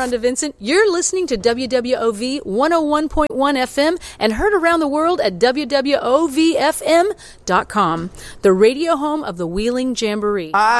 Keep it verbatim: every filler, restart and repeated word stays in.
Rhonda Vincent. You're listening to W W O V one oh one point one F M and heard around the world at W W O V F M dot com, the radio home of the Wheeling Jamboree. I